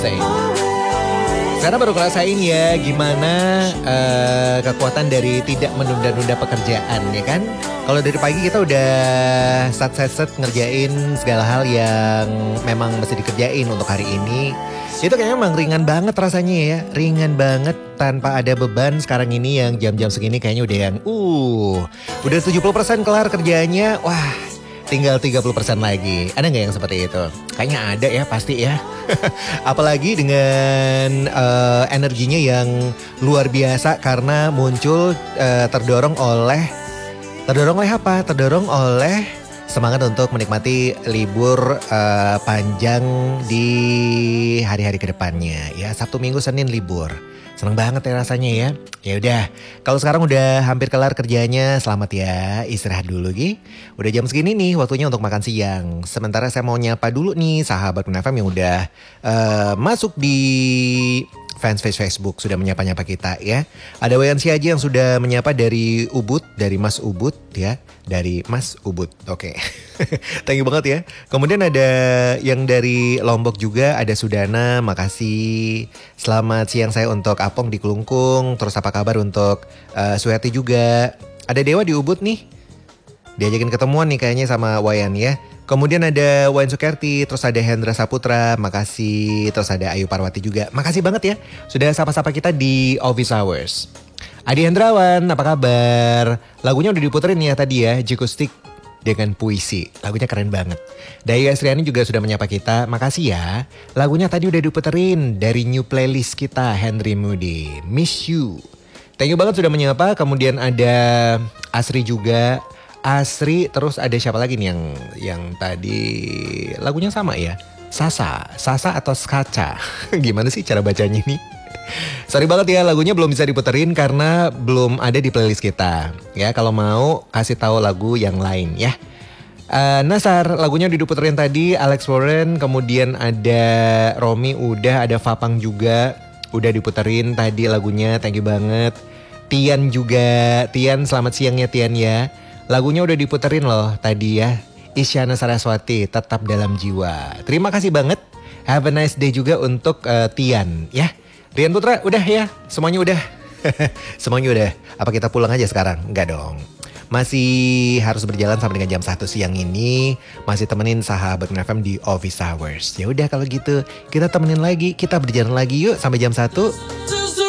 Sekarang baru ngerasain ya gimana kekuatan dari tidak menunda-nunda pekerjaan ya kan. Kalau dari pagi kita udah set ngerjain segala hal yang memang mesti dikerjain untuk hari ini. Itu kayaknya memang ringan banget rasanya ya. Ringan banget tanpa ada beban. Sekarang ini yang jam-jam segini kayaknya udah yang udah 70% kelar kerjanya. Wah, tinggal 30% lagi. Ada nggak yang seperti itu? Kayaknya ada ya, pasti ya. Apalagi dengan energinya yang luar biasa karena muncul terdorong oleh apa? Terdorong oleh semangat untuk menikmati libur panjang di hari-hari kedepannya. Ya, Sabtu, Minggu, Senin libur. Seneng banget ya rasanya ya. Ya udah, kalau sekarang udah hampir kelar kerjanya, selamat ya, istirahat dulu Gi. Udah jam segini nih, waktunya untuk makan siang. Sementara saya mau nyapa dulu nih sahabat FM yang udah masuk di fanspage Facebook, sudah menyapa-nyapa kita ya. Ada Wayan Siaji yang sudah menyapa dari Ubud, dari Mas Ubud ya. Dari Mas Ubud, oke. Thank you banget ya. Kemudian ada yang dari Lombok juga, ada Sudana, makasih. Selamat siang saya untuk Apong di Kelungkung. Terus apa kabar untuk Suheti juga. Ada Dewa di Ubud nih. Diajakin ketemuan nih kayaknya sama Wayan ya. Kemudian ada Wayan Sukerti, terus ada Hendra Saputra, makasih. Terus ada Ayu Parwati juga, makasih banget ya. Sudah sapa-sapa kita di Office Hours. Adi Hendrawan, apa kabar? Lagunya udah diputerin ya tadi ya, Jikustik dengan puisi. Lagunya keren banget. Dayu Asriani juga sudah menyapa kita, makasih ya. Lagunya tadi udah diputerin dari new playlist kita, Henry Moody, Miss You. Thank you banget sudah menyapa. Kemudian ada Asri juga. Asri, terus ada siapa lagi nih yang tadi lagunya sama ya? Sasa atau Skaca. Gimana sih cara bacanya nih? Sorry banget ya, lagunya belum bisa diputerin karena belum ada di playlist kita. Ya, kalau mau kasih tahu lagu yang lain ya. Nasar, lagunya udah diputerin tadi, Alex Warren, kemudian ada Romi, udah ada Fapang juga, udah diputerin tadi lagunya, thank you banget. Tian juga, Tian selamat siangnya Tian ya. Lagunya udah diputerin loh tadi ya. Isyana Saraswati, Tetap Dalam Jiwa. Terima kasih banget. Have a nice day juga untuk Tian ya. Rian Putra, udah ya? Semuanya udah? Semuanya udah. Apa kita pulang aja sekarang? Enggak dong. Masih harus berjalan sampai dengan jam 1 siang ini. Masih temenin sahabat FM di Office Hours. Ya udah kalau gitu, kita temenin lagi. Kita berjalan lagi yuk sampai jam 1.